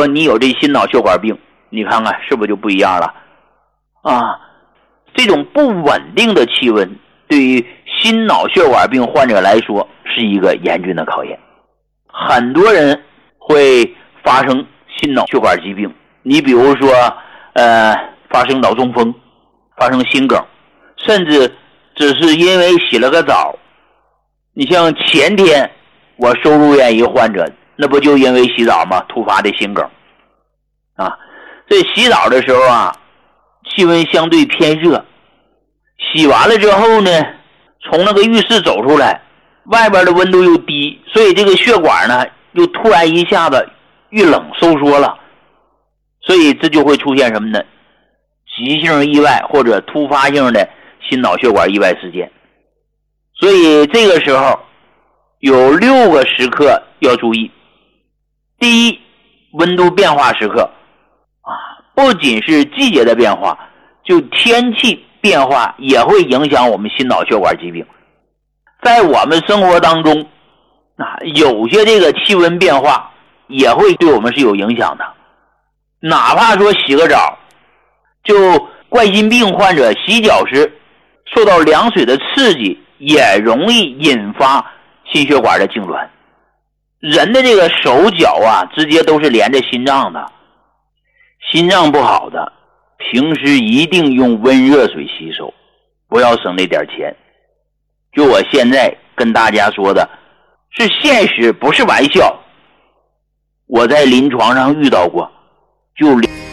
说你有这心脑血管病，你看看是不是就不一样了啊？这种不稳定的气温对于心脑血管病患者来说是一个严峻的考验。很多人会发生心脑血管疾病，你比如说发生脑中风，发生心梗，甚至只是因为洗了个澡。你像前天我收入院一患者，那不就因为洗澡吗？突发的心梗啊。这洗澡的时候啊，气温相对偏热，洗完了之后呢，从那个浴室走出来，外边的温度又低，所以这个血管呢又突然一下子遇冷收缩了，所以这就会出现什么呢？急性意外或者突发性的心脑血管意外事件。所以这个时候有6个时刻要注意。第一，温度变化时刻不仅是季节的变化，就天气变化也会影响我们心脑血管疾病。在我们生活当中有些这个气温变化也会对我们是有影响的。哪怕说洗个澡，就冠心病患者洗脚时受到凉水的刺激，也容易引发心血管的痉挛。人的这个手脚直接都是连着心脏的，心脏不好的平时一定用温热水洗手，不要省那点钱。就我现在跟大家说的是现实，不是玩笑，我在临床上遇到过，就